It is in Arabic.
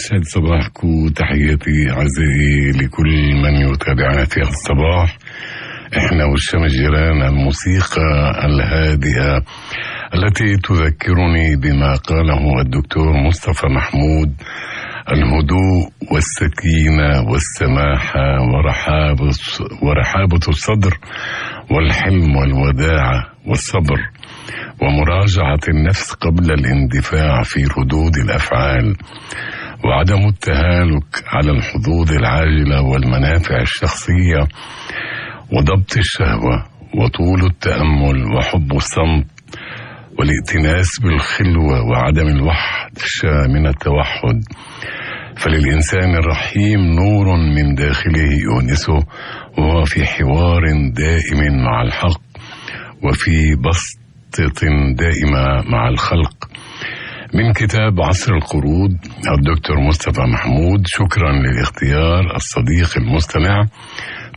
يسعد صباحكم. تحياتي أعزائي لكل من يتابعنا في هذا الصباح. إحنا والشمس جيران، الموسيقى الهادئة التي تذكرني بما قاله الدكتور مصطفى محمود: الهدوء والسكينة والسماحة ورحابة الصدر والحلم والوداعة والصبر ومراجعة النفس قبل الاندفاع في ردود الأفعال، وعدم التهالك على الحظوظ العاجلة والمنافع الشخصية، وضبط الشهوة، وطول التأمل، وحب الصمت، والائتناس بالخلوة، وعدم الوحشة من التوحد. فللإنسان الرحيم نور من داخله يؤنسه، وهو في حوار دائم مع الحق، وفي بسط دائمة مع الخلق. من كتاب عصر القرود، الدكتور مصطفى محمود. شكرا للاختيار الصديق المستمع.